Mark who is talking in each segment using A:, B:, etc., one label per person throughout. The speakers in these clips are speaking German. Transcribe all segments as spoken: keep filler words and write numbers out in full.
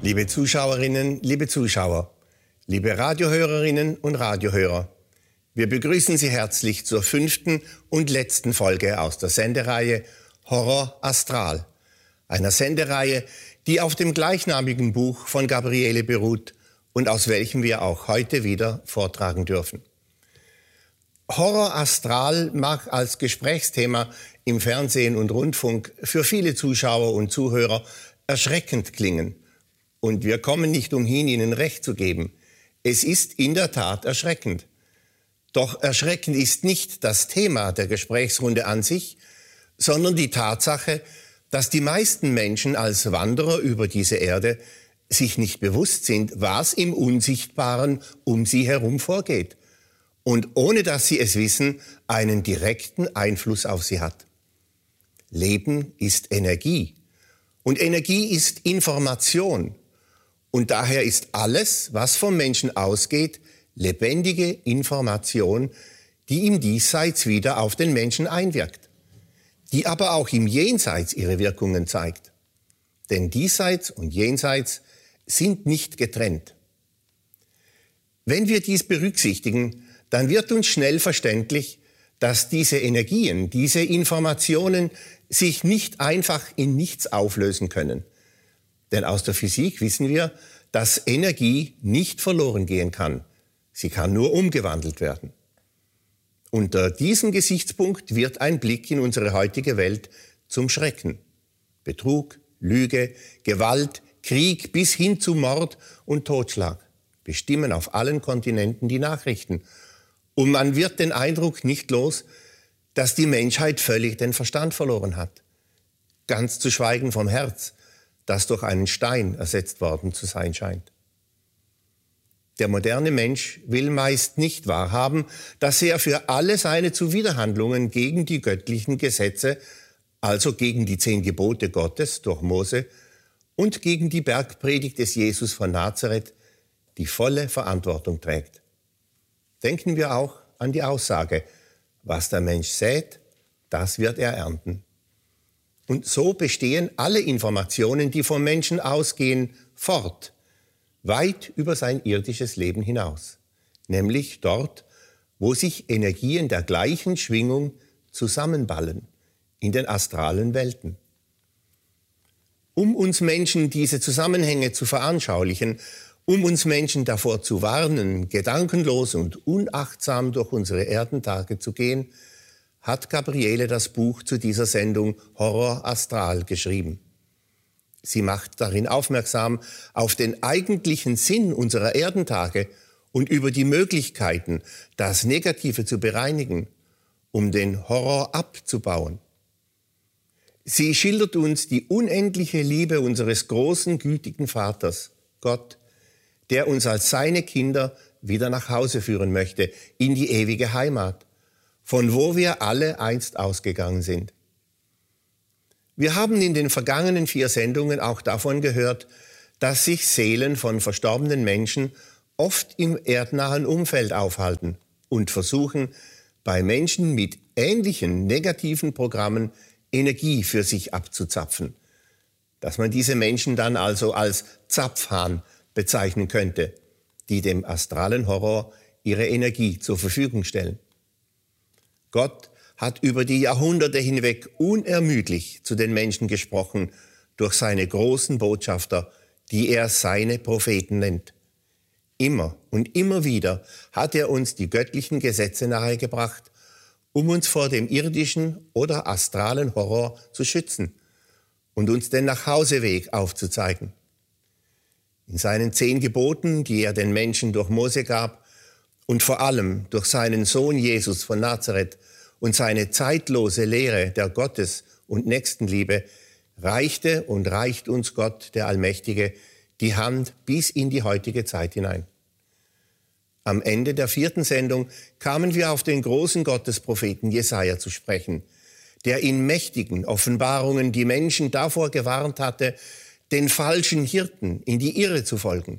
A: Liebe Zuschauerinnen, liebe Zuschauer, liebe Radiohörerinnen und Radiohörer, wir begrüßen Sie herzlich zur fünften und letzten Folge aus der Sendereihe Horror Astral, einer Sendereihe, die auf dem gleichnamigen Buch von Gabriele beruht und aus welchem wir auch heute wieder vortragen dürfen. Horror Astral mag als Gesprächsthema im Fernsehen und Rundfunk für viele Zuschauer und Zuhörer erschreckend klingen. Und wir kommen nicht umhin, Ihnen recht zu geben. Es ist in der Tat erschreckend. Doch erschreckend ist nicht das Thema der Gesprächsrunde an sich, sondern die Tatsache, dass die meisten Menschen als Wanderer über diese Erde sich nicht bewusst sind, was im Unsichtbaren um sie herum vorgeht und ohne dass sie es wissen, einen direkten Einfluss auf sie hat. Leben ist Energie und Energie ist Information. Und daher ist alles, was vom Menschen ausgeht, lebendige Information, die im Diesseits wieder auf den Menschen einwirkt, die aber auch im Jenseits ihre Wirkungen zeigt. Denn Diesseits und Jenseits sind nicht getrennt. Wenn wir dies berücksichtigen, dann wird uns schnell verständlich, dass diese Energien, diese Informationen sich nicht einfach in nichts auflösen können. Denn aus der Physik wissen wir, dass Energie nicht verloren gehen kann. Sie kann nur umgewandelt werden. Unter diesem Gesichtspunkt wird ein Blick in unsere heutige Welt zum Schrecken. Betrug, Lüge, Gewalt, Krieg bis hin zu Mord und Totschlag bestimmen auf allen Kontinenten die Nachrichten. Und man wird den Eindruck nicht los, dass die Menschheit völlig den Verstand verloren hat. Ganz zu schweigen vom Herz, das durch einen Stein ersetzt worden zu sein scheint. Der moderne Mensch will meist nicht wahrhaben, dass er für alle seine Zuwiderhandlungen gegen die göttlichen Gesetze, also gegen die zehn Gebote Gottes durch Mose und gegen die Bergpredigt des Jesus von Nazareth, die volle Verantwortung trägt. Denken wir auch an die Aussage, was der Mensch sät, das wird er ernten. Und so bestehen alle Informationen, die vom Menschen ausgehen, fort, weit über sein irdisches Leben hinaus, nämlich dort, wo sich Energien der gleichen Schwingung zusammenballen, in den astralen Welten. Um uns Menschen diese Zusammenhänge zu veranschaulichen, um uns Menschen davor zu warnen, gedankenlos und unachtsam durch unsere Erdentage zu gehen, hat Gabriele das Buch zu dieser Sendung Horror Astral geschrieben. Sie macht darin aufmerksam auf den eigentlichen Sinn unserer Erdentage und über die Möglichkeiten, das Negative zu bereinigen, um den Horror abzubauen. Sie schildert uns die unendliche Liebe unseres großen, gütigen Vaters, Gott, der uns als seine Kinder wieder nach Hause führen möchte, in die ewige Heimat, von wo wir alle einst ausgegangen sind. Wir haben in den vergangenen vier Sendungen auch davon gehört, dass sich Seelen von verstorbenen Menschen oft im erdnahen Umfeld aufhalten und versuchen, bei Menschen mit ähnlichen negativen Programmen Energie für sich abzuzapfen. Dass man diese Menschen dann also als Zapfhahn bezeichnen könnte, die dem astralen Horror ihre Energie zur Verfügung stellen. Gott hat über die Jahrhunderte hinweg unermüdlich zu den Menschen gesprochen durch seine großen Botschafter, die er seine Propheten nennt. Immer und immer wieder hat er uns die göttlichen Gesetze nahegebracht, um uns vor dem irdischen oder astralen Horror zu schützen und uns den Nachhauseweg aufzuzeigen. In seinen zehn Geboten, die er den Menschen durch Mose gab und vor allem durch seinen Sohn Jesus von Nazareth und seine zeitlose Lehre der Gottes- und Nächstenliebe, reichte und reicht uns Gott, der Allmächtige, die Hand bis in die heutige Zeit hinein. Am Ende der vierten Sendung kamen wir auf den großen Gottespropheten Jesaja zu sprechen, der in mächtigen Offenbarungen die Menschen davor gewarnt hatte, den falschen Hirten in die Irre zu folgen.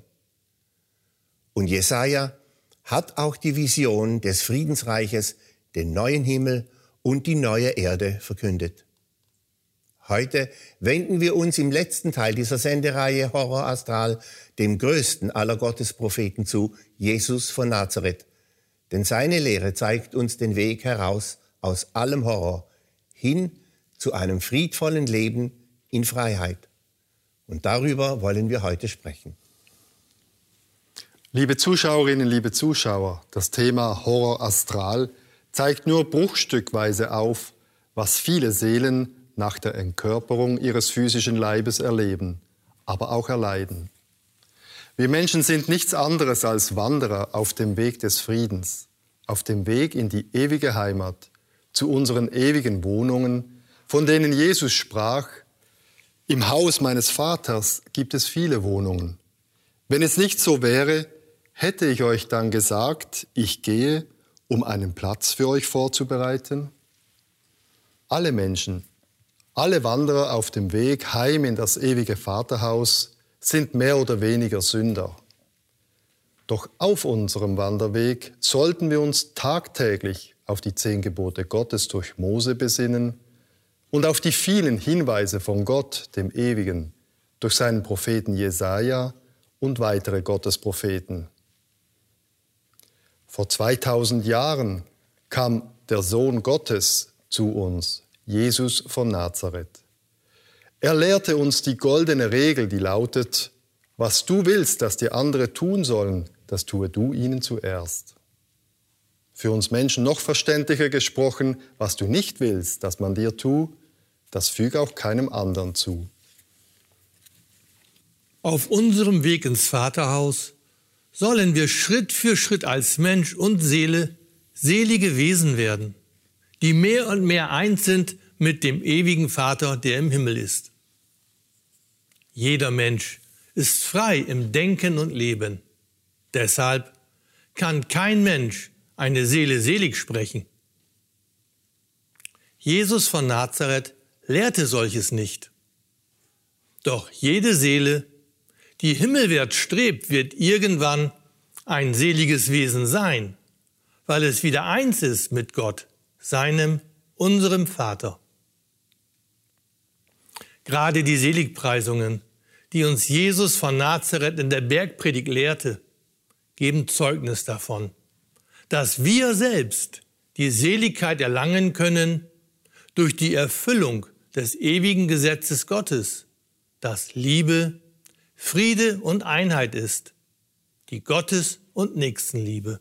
A: Und Jesaja hat auch die Vision des Friedensreiches, den neuen Himmel und die neue Erde verkündet. Heute wenden wir uns im letzten Teil dieser Sendereihe Horror Astral dem größten aller Gottespropheten zu, Jesus von Nazareth. Denn seine Lehre zeigt uns den Weg heraus aus allem Horror hin zu einem friedvollen Leben in Freiheit. Und darüber wollen wir heute sprechen.
B: Liebe Zuschauerinnen, liebe Zuschauer, das Thema Horror Astral zeigt nur bruchstückweise auf, was viele Seelen nach der Entkörperung ihres physischen Leibes erleben, aber auch erleiden. Wir Menschen sind nichts anderes als Wanderer auf dem Weg des Friedens, auf dem Weg in die ewige Heimat, zu unseren ewigen Wohnungen, von denen Jesus sprach: Im Haus meines Vaters gibt es viele Wohnungen. Wenn es nicht so wäre, hätte ich euch dann gesagt, ich gehe, um einen Platz für euch vorzubereiten? Alle Menschen, alle Wanderer auf dem Weg heim in das ewige Vaterhaus sind mehr oder weniger Sünder. Doch auf unserem Wanderweg sollten wir uns tagtäglich auf die zehn Gebote Gottes durch Mose besinnen und auf die vielen Hinweise von Gott, dem Ewigen, durch seinen Propheten Jesaja und weitere Gottespropheten. Vor zweitausend Jahren kam der Sohn Gottes zu uns, Jesus von Nazareth. Er lehrte uns die goldene Regel, die lautet: Was du willst, dass dir andere tun sollen, das tue du ihnen zuerst. Für uns Menschen noch verständlicher gesprochen: Was du nicht willst, dass man dir tue, das füge auch keinem anderen zu.
C: Auf unserem Weg ins Vaterhaus sollen wir Schritt für Schritt als Mensch und Seele selige Wesen werden, die mehr und mehr eins sind mit dem ewigen Vater, der im Himmel ist. Jeder Mensch ist frei im Denken und Leben. Deshalb kann kein Mensch eine Seele selig sprechen. Jesus von Nazareth lehrte solches nicht. Doch jede Seele, die himmelwärts strebt, wird irgendwann ein seliges Wesen sein, weil es wieder eins ist mit Gott, seinem, unserem Vater. Gerade die Seligpreisungen, die uns Jesus von Nazareth in der Bergpredigt lehrte, geben Zeugnis davon, dass wir selbst die Seligkeit erlangen können durch die Erfüllung des ewigen Gesetzes Gottes, das Liebe, Friede und Einheit ist, die Gottes- und Nächstenliebe.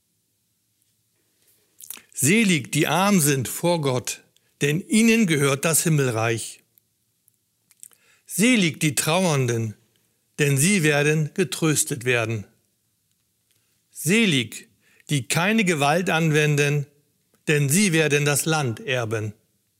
C: Selig, die arm sind vor Gott, denn ihnen gehört das Himmelreich. Selig die Trauernden, denn sie werden getröstet werden. Selig, die keine Gewalt anwenden, denn sie werden das Land erben.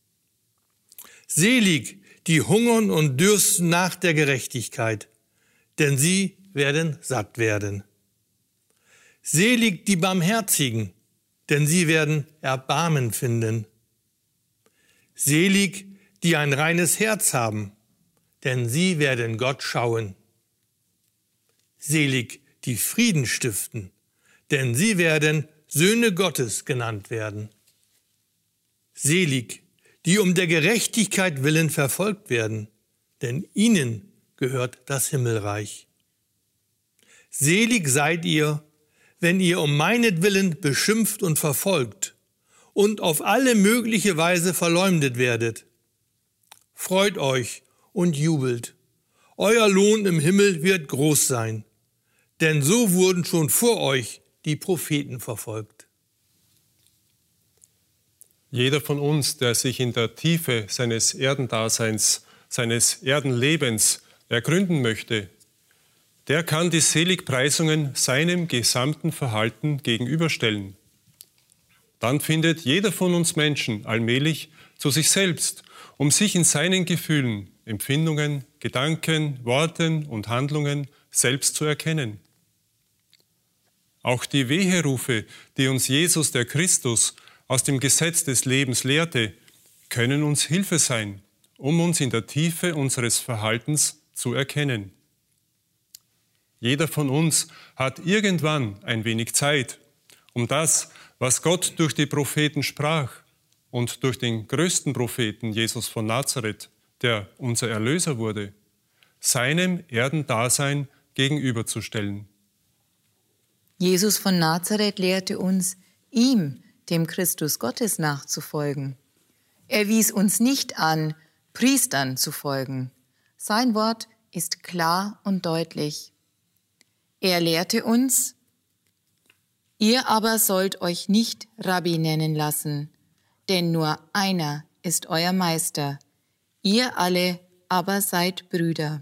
C: Selig, die hungern und dürsten nach der Gerechtigkeit, denn sie werden satt werden. Selig die Barmherzigen, denn sie werden Erbarmen finden. Selig, die ein reines Herz haben, denn sie werden Gott schauen. Selig, die Frieden stiften, denn sie werden Söhne Gottes genannt werden. Selig, die um der Gerechtigkeit willen verfolgt werden, denn ihnen gehört das Himmelreich. Selig seid ihr, wenn ihr um meinetwillen beschimpft und verfolgt und auf alle mögliche Weise verleumdet werdet. Freut euch und jubelt. Euer Lohn im Himmel wird groß sein, denn so wurden schon vor euch die Propheten verfolgt.
D: Jeder von uns, der sich in der Tiefe seines Erdendaseins, seines Erdenlebens ergründen möchte, der kann die Seligpreisungen seinem gesamten Verhalten gegenüberstellen. Dann findet jeder von uns Menschen allmählich zu sich selbst, um sich in seinen Gefühlen, Empfindungen, Gedanken, Worten und Handlungen selbst zu erkennen. Auch die Weherufe, die uns Jesus, der Christus, aus dem Gesetz des Lebens lehrte, können uns Hilfe sein, um uns in der Tiefe unseres Verhaltens zu erkennen. Jeder von uns hat irgendwann ein wenig Zeit, um das, was Gott durch die Propheten sprach und durch den größten Propheten Jesus von Nazareth der unser Erlöser wurde, seinem Erdendasein gegenüberzustellen.
E: Jesus von Nazareth lehrte uns, ihm, dem Christus Gottes, nachzufolgen. Er wies uns nicht an, Priestern zu folgen. Sein Wort ist klar und deutlich. Er lehrte uns, ihr aber sollt euch nicht Rabbi nennen lassen, denn nur einer ist euer Meister, ihr alle aber seid Brüder.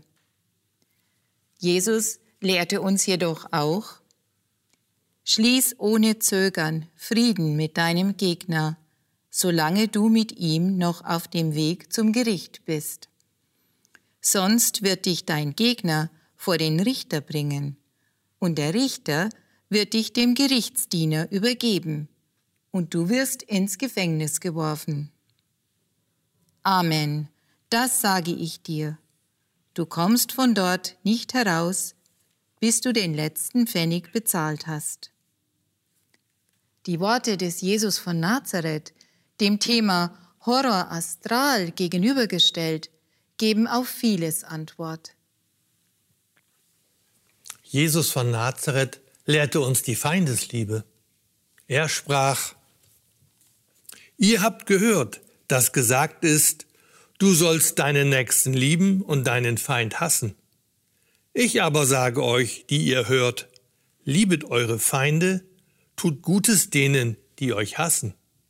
E: Jesus lehrte uns jedoch auch, schließ ohne Zögern Frieden mit deinem Gegner, solange du mit ihm noch auf dem Weg zum Gericht bist. Sonst wird dich dein Gegner vor den Richter bringen, und der Richter wird dich dem Gerichtsdiener übergeben, und du wirst ins Gefängnis geworfen. Amen, das sage ich dir. Du kommst von dort nicht heraus, bis du den letzten Pfennig bezahlt hast. Die Worte des Jesus von Nazareth, dem Thema Horror astral gegenübergestellt, geben auf vieles Antwort.
C: Jesus von Nazareth lehrte uns die Feindesliebe. Er sprach, ihr habt gehört, dass gesagt ist, du sollst deinen Nächsten lieben und deinen Feind hassen. Ich aber sage euch, die ihr hört, liebet eure Feinde, tut Gutes denen, die euch hassen.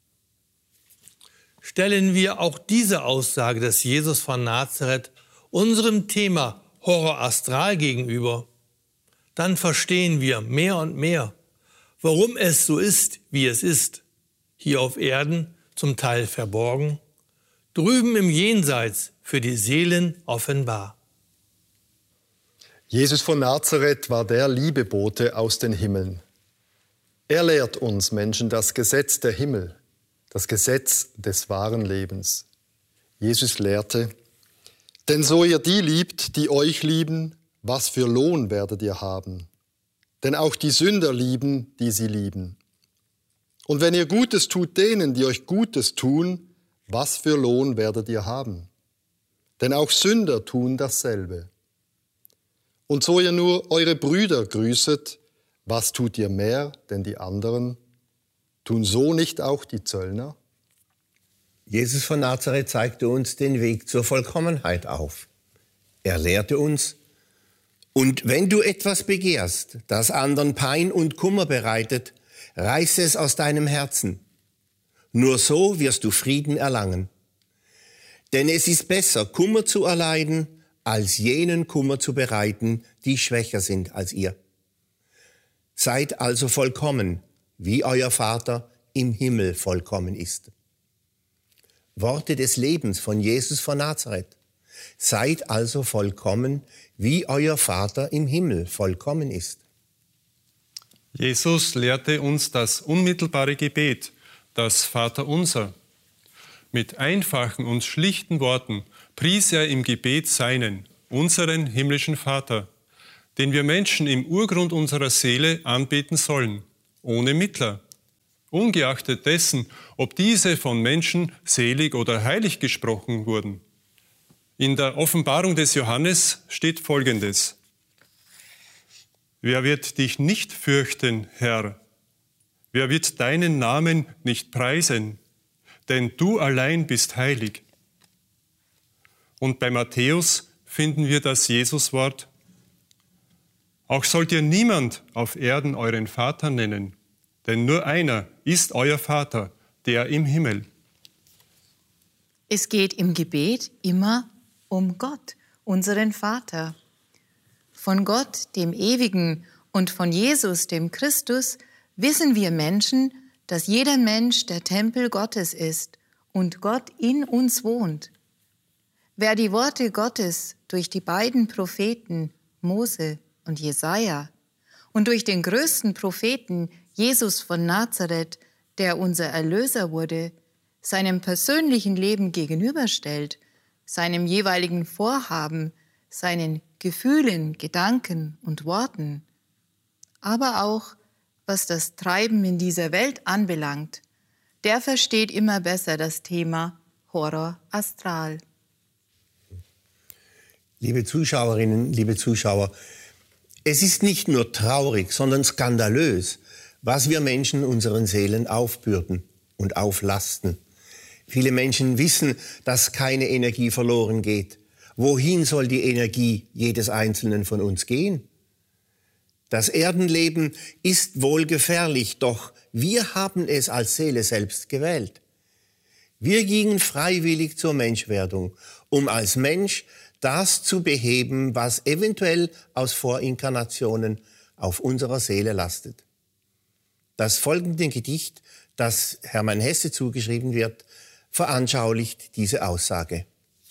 C: Stellen wir auch diese Aussage des Jesus von Nazareth unserem Thema Horror astral gegenüber, dann verstehen wir mehr und mehr, warum es so ist, wie es ist, hier auf Erden zum Teil verborgen, drüben im Jenseits für die Seelen offenbar.
B: Jesus von Nazareth war der Liebebote aus den Himmeln. Er lehrt uns Menschen das Gesetz der Himmel, das Gesetz des wahren Lebens. Jesus lehrte, denn so ihr die liebt, die euch lieben, was für Lohn werdet ihr haben? Denn auch die Sünder lieben, die sie lieben. Und wenn ihr Gutes tut denen, die euch Gutes tun, was für Lohn werdet ihr haben? Denn auch Sünder tun dasselbe. Und so ihr nur eure Brüder grüßet, was tut ihr mehr denn die anderen? Tun so nicht auch die Zöllner?
A: Jesus von Nazareth zeigte uns den Weg zur Vollkommenheit auf. Er lehrte uns, und wenn du etwas begehrst, das anderen Pein und Kummer bereitet, reiß es aus deinem Herzen. Nur so wirst du Frieden erlangen. Denn es ist besser, Kummer zu erleiden, als jenen Kummer zu bereiten, die schwächer sind als ihr. Seid also vollkommen, wie euer Vater im Himmel vollkommen ist. Worte des Lebens von Jesus von Nazareth. Seid also vollkommen, wie euer Vater im Himmel vollkommen ist.
D: Jesus lehrte uns das unmittelbare Gebet, das Vaterunser. Mit einfachen und schlichten Worten pries er im Gebet seinen, unseren himmlischen Vater, den wir Menschen im Urgrund unserer Seele anbeten sollen, ohne Mittler, ungeachtet dessen, ob diese von Menschen selig oder heilig gesprochen wurden. In der Offenbarung des Johannes steht Folgendes: Wer wird dich nicht fürchten, Herr? Wer wird deinen Namen nicht preisen? Denn du allein bist heilig. Und bei Matthäus finden wir das Jesuswort: Auch sollt ihr niemand auf Erden euren Vater nennen, denn nur einer ist euer Vater, der im Himmel.
E: Es geht im Gebet immer um Gott, unseren Vater. Von Gott, dem Ewigen, und von Jesus, dem Christus, wissen wir Menschen, dass jeder Mensch der Tempel Gottes ist und Gott in uns wohnt. Wer die Worte Gottes durch die beiden Propheten Mose und Jesaja und durch den größten Propheten Jesus von Nazareth, der unser Erlöser wurde, seinem persönlichen Leben gegenüberstellt, seinem jeweiligen Vorhaben, seinen Gefühlen, Gedanken und Worten, aber auch, was das Treiben in dieser Welt anbelangt, der versteht immer besser das Thema Horror astral.
A: Liebe Zuschauerinnen, liebe Zuschauer, es ist nicht nur traurig, sondern skandalös, was wir Menschen unseren Seelen aufbürden und auflasten. Viele Menschen wissen, dass keine Energie verloren geht. Wohin soll die Energie jedes Einzelnen von uns gehen? Das Erdenleben ist wohl gefährlich, doch wir haben es als Seele selbst gewählt. Wir gingen freiwillig zur Menschwerdung, um als Mensch das zu beheben, was eventuell aus Vorinkarnationen auf unserer Seele lastet. Das folgende Gedicht, das Hermann Hesse zugeschrieben wird, veranschaulicht diese Aussage.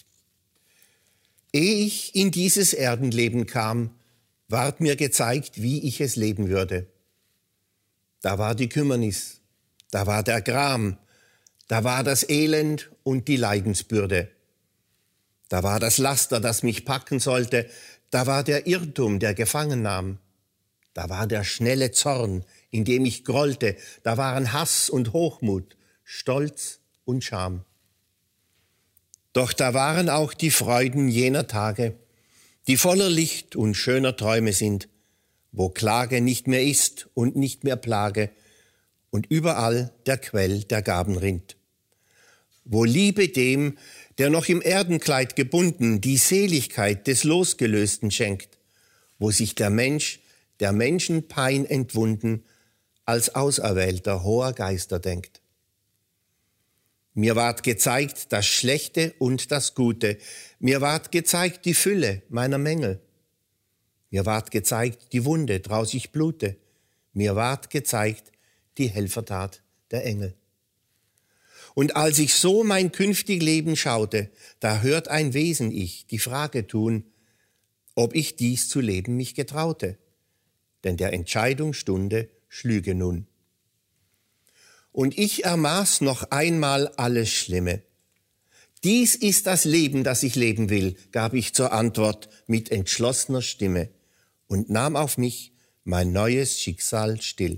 A: Ehe ich in dieses Erdenleben kam, ward mir gezeigt, wie ich es leben würde. Da war die Kümmernis, da war der Gram, da war das Elend und die Leidensbürde. Da war das Laster, das mich packen sollte, da war der Irrtum, der gefangen nahm. Da war der schnelle Zorn, in dem ich grollte, da waren Hass und Hochmut, Stolz und Scham. Doch da waren auch die Freuden jener Tage, die voller Licht und schöner Träume sind, wo Klage nicht mehr ist und nicht mehr Plage und überall der Quell der Gaben rinnt. Wo Liebe dem, der noch im Erdenkleid gebunden, die Seligkeit des Losgelösten schenkt, wo sich der Mensch der Menschenpein entwunden, als Auserwählter hoher Geister denkt. Mir ward gezeigt das Schlechte und das Gute, mir ward gezeigt die Fülle meiner Mängel, mir ward gezeigt die Wunde, draus ich blute, mir ward gezeigt die Helfertat der Engel. Und als ich so mein künftig Leben schaute, da hört ein Wesen ich die Frage tun, ob ich dies zu leben mich getraute, denn der Entscheidung Stunde schlüge nun. Und ich ermaß noch einmal alles Schlimme. Dies ist das Leben, das ich leben will, gab ich zur Antwort mit entschlossener Stimme und nahm auf mich mein neues Schicksal still.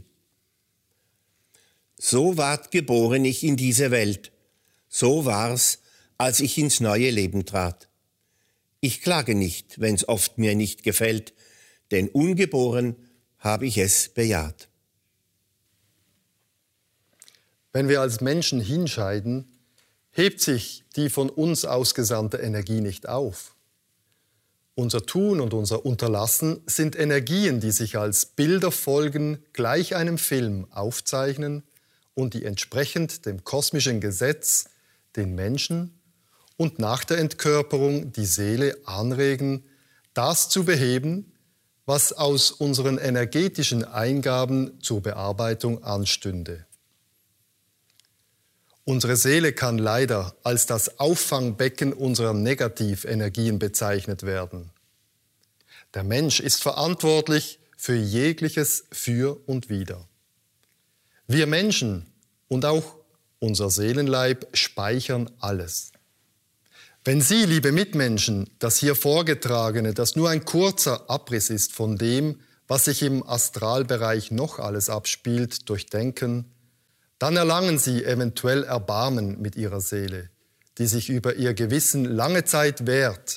A: So ward geboren ich in diese Welt, so war's, als ich ins neue Leben trat. Ich klage nicht, wenn's oft mir nicht gefällt, denn ungeboren habe ich es bejaht.
B: Wenn wir als Menschen hinscheiden, hebt sich die von uns ausgesandte Energie nicht auf. Unser Tun und unser Unterlassen sind Energien, die sich als Bilderfolgen gleich einem Film aufzeichnen und die entsprechend dem kosmischen Gesetz den Menschen und nach der Entkörperung die Seele anregen, das zu beheben, was aus unseren energetischen Eingaben zur Bearbeitung anstünde. Unsere Seele kann leider als das Auffangbecken unserer Negativenergien bezeichnet werden. Der Mensch ist verantwortlich für jegliches Für und Wider. Wir Menschen und auch unser Seelenleib speichern alles. Wenn Sie, liebe Mitmenschen, das hier Vorgetragene, das nur ein kurzer Abriss ist von dem, was sich im Astralbereich noch alles abspielt, durchdenken, dann erlangen Sie eventuell Erbarmen mit Ihrer Seele, die sich über Ihr Gewissen lange Zeit wehrt